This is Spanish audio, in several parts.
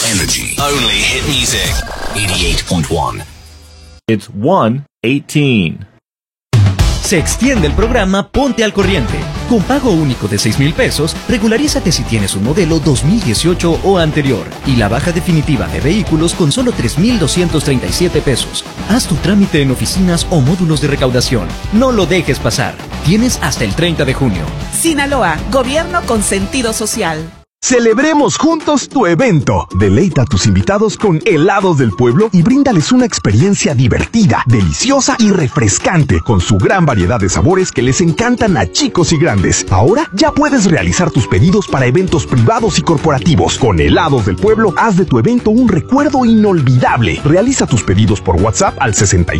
Energy. Only hit music. 88.1. It's 1:18. Se extiende el programa Ponte al Corriente. Con pago único de 6,000 pesos, regularízate si tienes un modelo 2018 o anterior. Y la baja definitiva de vehículos con solo 3,237 pesos. Haz tu trámite en oficinas o módulos de recaudación. No lo dejes pasar. Tienes hasta el 30 de junio. Sinaloa, gobierno con sentido social. Celebremos juntos tu evento. Deleita a tus invitados con helados del pueblo y bríndales una experiencia divertida, deliciosa y refrescante con su gran variedad de sabores que les encantan a chicos y grandes. Ahora ya puedes realizar tus pedidos para eventos privados y corporativos. Con helados del pueblo, haz de tu evento un recuerdo inolvidable. Realiza tus pedidos por WhatsApp al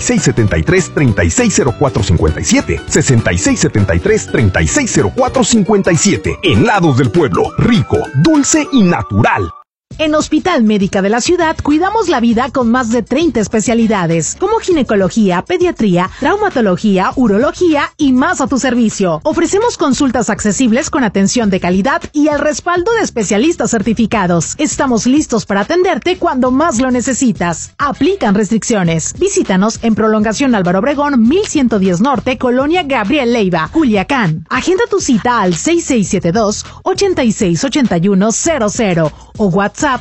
6673-360457. 6673-360457. Helados del pueblo. Rico, dulce y natural. En Hospital Médica de la Ciudad cuidamos la vida con más de 30 especialidades, como ginecología, pediatría, traumatología, urología y más a tu servicio. Ofrecemos consultas accesibles con atención de calidad y el respaldo de especialistas certificados. Estamos listos para atenderte cuando más lo necesitas. Aplican restricciones. Visítanos en Prolongación Álvaro Obregón, 1110 Norte, Colonia Gabriel Leiva, Culiacán. Agenda tu cita al 6672-868100 o WhatsApp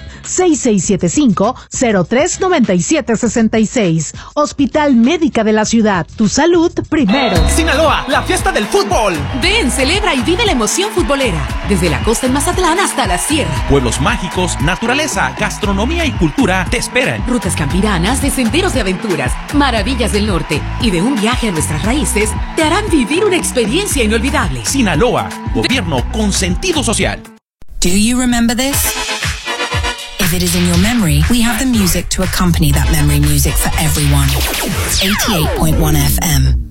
6675-039766. Hospital Médica de la Ciudad. Tu salud primero. Sinaloa, la fiesta del fútbol. Ven, celebra y vive la emoción futbolera. Desde la costa en Mazatlán hasta la sierra. Pueblos mágicos, naturaleza, gastronomía y cultura te esperan. Rutas campiranas de senderos de aventuras, maravillas del norte y de un viaje a nuestras raíces te harán vivir una experiencia inolvidable. Sinaloa, gobierno con sentido social. Do you remember this? If it is in your memory, we have the music to accompany that memory music for everyone. 88.1 FM.